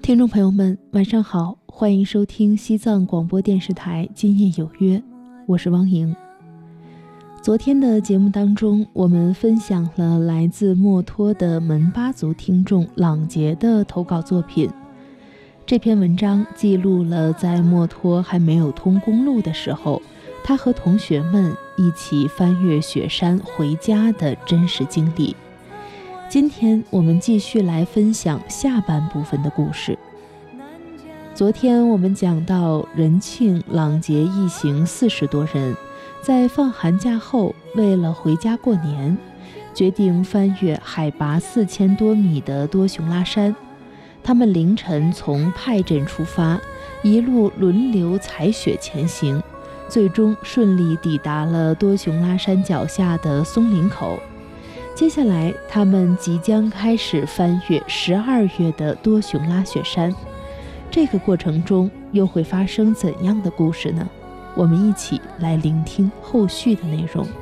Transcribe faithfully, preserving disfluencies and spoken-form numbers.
听众朋友们晚上好，欢迎收听西藏广播电视台今夜有约，我是汪莹。昨天的节目当中，我们分享了来自墨脱的门巴族听众朗杰的投稿作品。这篇文章记录了在墨脱还没有通公路的时候，他和同学们一起翻越雪山回家的真实经历。今天我们继续来分享下半部分的故事。昨天我们讲到仁庆、朗杰一行四十多人，在放寒假后，为了回家过年，决定翻越海拔四千多米的多雄拉山。他们凌晨从派镇出发，一路轮流踩雪前行，最终顺利抵达了多雄拉山脚下的松林口。接下来他们即将开始翻越十二月的多雄拉雪山，这个过程中又会发生怎样的故事呢？我们一起来聆听后续的内容。